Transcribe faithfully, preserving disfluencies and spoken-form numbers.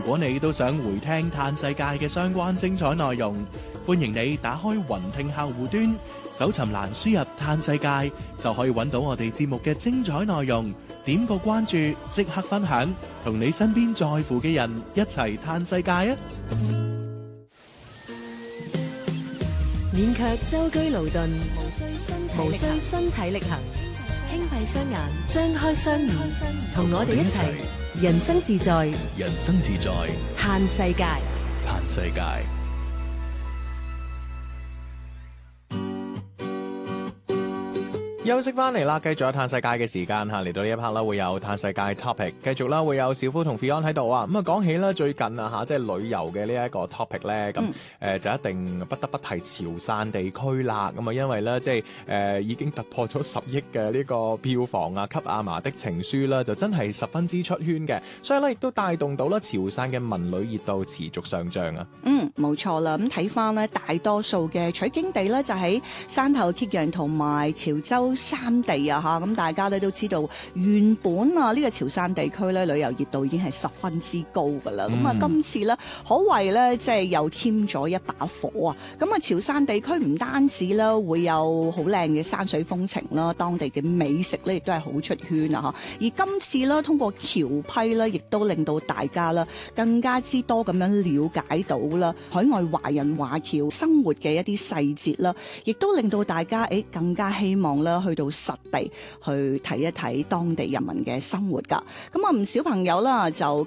果你都想回聽嘆世界嘅相關精彩內容，歡迎你打開雲聽客戶端，搜尋欄輸入嘆世界，就可以揾到我哋節目嘅精彩內容。點個關注，即刻分享，同你身邊在乎嘅人一齊嘆世界啊！ 免卻舟車勞頓，無需身體力行，輕閉雙眼，張開雙耳，同我哋一齊人生自在， 人生自在， 嘆世界， 嘆世界。休息翻嚟啦，繼續有嘆世界嘅時間嚇，嚟到呢一 part 啦，會有嘆世界 topic， 繼續啦，會有小夫同 Fion 喺度啊。咁啊，講起啦，最近啊嚇，即係旅遊嘅呢一個 topic 咧，咁誒、嗯呃、就一定不得不提潮汕地區啦。咁啊，因為咧即係誒、呃、已經突破咗十億嘅呢個票房啊，《給阿嫲的情書》啦，就真係十分之出圈嘅，所以咧亦都帶動到啦潮汕嘅文旅熱度持續上漲啊。 嗯，冇錯啦。咁睇翻咧，大多數嘅取景地咧就喺汕頭、揭陽同埋潮州三地啊嚇，咁大家咧都知道原本啊呢個潮汕地區咧旅遊熱度已經係十分之高噶啦，咁啊、嗯、今次咧可謂咧即係又添咗一把火啊！咁啊潮汕地區唔單止啦會有好靚嘅山水風情啦，當地嘅美食咧亦都係好出圈啊嚇。而今次咧通過僑批咧，亦都令到大家啦更加之多咁樣了解到啦海外華人華僑生活嘅一啲細節啦，亦都令到大家誒更加希望啦去到實地去睇一睇當地人民嘅生活㗎，咁啊唔少朋友啦就